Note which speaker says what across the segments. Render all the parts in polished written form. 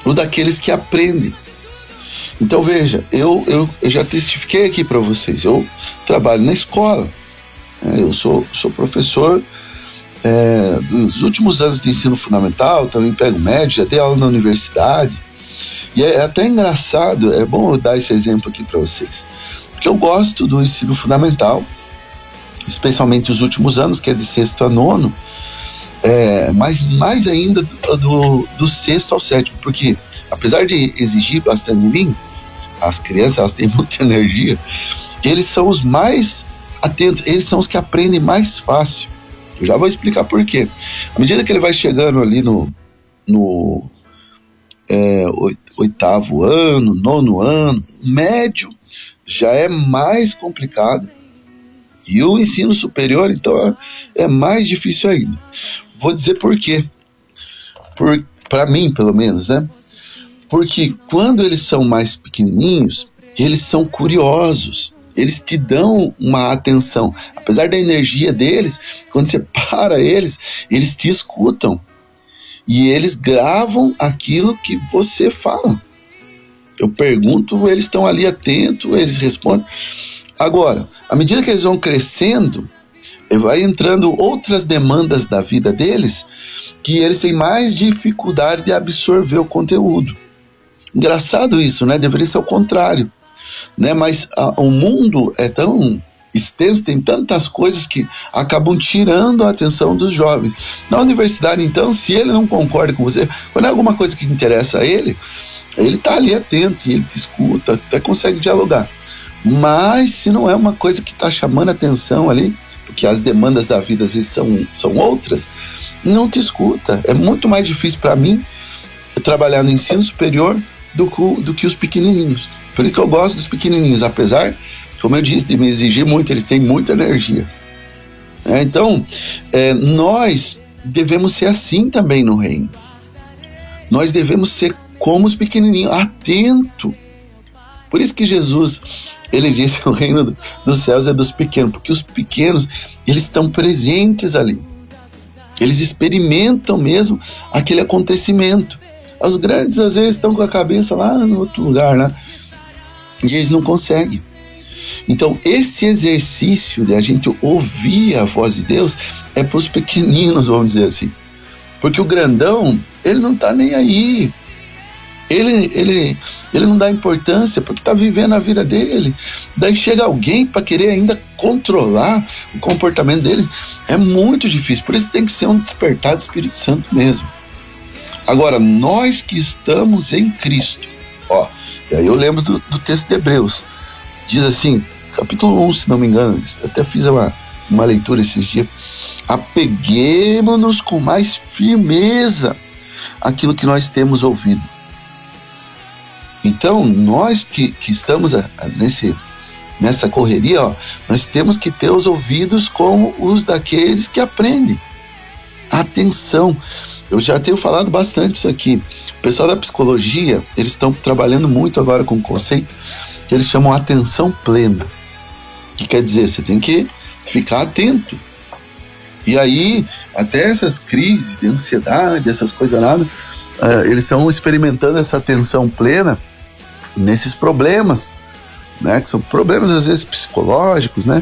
Speaker 1: o daqueles que aprendem. Então veja, eu já testifiquei aqui para vocês, eu trabalho na escola, eu sou professor dos últimos anos de ensino fundamental, também pego médio, já dei aula na universidade, e é até engraçado, é bom eu dar esse exemplo aqui para vocês, porque eu gosto do ensino fundamental, especialmente os últimos anos, que é de 6º a 9º, mas mais ainda do 6º ao 7º, porque apesar de exigir bastante de mim, as crianças, elas têm muita energia, eles são os mais atentos, eles são os que aprendem mais fácil. Eu já vou explicar por quê. À medida que ele vai chegando ali no 8º ano, 9º ano, médio, já é mais complicado. E o ensino superior, então, é mais difícil ainda. Vou dizer por quê. Para mim, pelo menos, né? Porque quando eles são mais pequenininhos, eles são curiosos, eles te dão uma atenção. Apesar da energia deles, quando você para eles te escutam. E eles gravam aquilo que você fala. Eu pergunto, eles estão ali atentos, eles respondem. Agora, à medida que eles vão crescendo, vai entrando outras demandas da vida deles, que eles têm mais dificuldade de absorver o conteúdo. Engraçado isso, né? Deveria ser o contrário, né? Mas o mundo é tão extenso, tem tantas coisas que acabam tirando a atenção dos jovens. Na universidade, então, se ele não concorda com você, quando é alguma coisa que interessa a ele está ali atento, e ele te escuta, até consegue dialogar. Mas se não é uma coisa que está chamando a atenção ali, porque as demandas da vida às vezes são outras, não te escuta. É muito mais difícil para mim trabalhar no ensino superior do que os pequenininhos. Por isso que eu gosto dos pequenininhos, apesar, como eu disse, de me exigir muito, eles têm muita energia. Então, nós devemos ser assim também no reino. Nós devemos ser como os pequenininhos, atento. Por isso que Jesus, ele disse que o reino dos céus é dos pequenos, porque os pequenos, eles estão presentes ali. Eles experimentam mesmo aquele acontecimento. Os grandes, às vezes, estão com a cabeça lá no outro lugar, né? E eles não conseguem. Então, esse exercício de a gente ouvir a voz de Deus é para os pequeninos, vamos dizer assim. Porque o grandão, ele não está nem aí. Ele não dá importância porque está vivendo a vida dele. Daí chega alguém para querer ainda controlar o comportamento deles. É muito difícil. Por isso tem que ser um despertar do Espírito Santo mesmo. Agora, nós que estamos em Cristo, e aí eu lembro do texto de Hebreus, diz assim, capítulo 1, se não me engano, até fiz uma leitura esses dias, apeguemo-nos com mais firmeza àquilo que nós temos ouvido. Então, nós que estamos nessa correria, nós temos que ter os ouvidos como os daqueles que aprendem. Atenção! Eu já tenho falado bastante isso aqui. O pessoal da psicologia, eles estão trabalhando muito agora com um conceito que eles chamam atenção plena. Que quer dizer, você tem que ficar atento. E aí, até essas crises de ansiedade, essas coisas nada, eles estão experimentando essa atenção plena nesses problemas, né? Que são problemas às vezes psicológicos, né?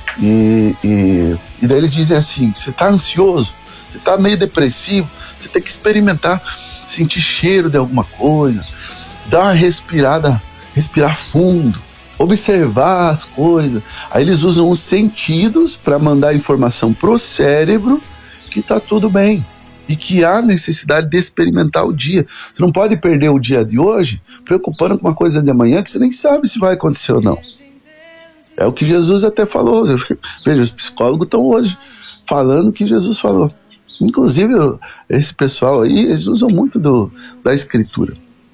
Speaker 1: E daí eles dizem assim, você está ansioso, você está meio depressivo, você tem que experimentar, sentir cheiro de alguma coisa, dar uma respirada, respirar fundo, observar as coisas. Aí eles usam os sentidos para mandar informação pro cérebro que está tudo bem e que há necessidade de experimentar o dia. Você não pode perder o dia de hoje preocupando com uma coisa de amanhã que você nem sabe se vai acontecer ou não. É o que Jesus até falou. Veja, os psicólogos estão hoje falando o que Jesus falou. Inclusive, esse pessoal aí, eles usam muito da escritura.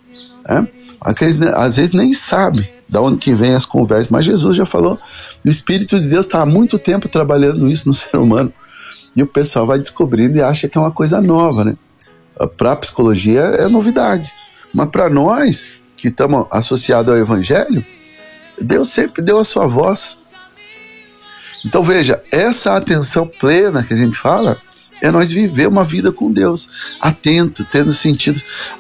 Speaker 1: Às vezes nem sabe de onde que vem as conversas, mas Jesus já falou. O Espírito de Deus está há muito tempo trabalhando isso no ser humano. E o pessoal vai descobrindo e acha que é uma coisa nova, né? Para a psicologia é novidade. Mas para nós, que estamos associados ao Evangelho, Deus sempre deu a sua voz. Então veja, essa atenção plena que a gente fala, é nós viver uma vida com Deus, atento, tendo sentido.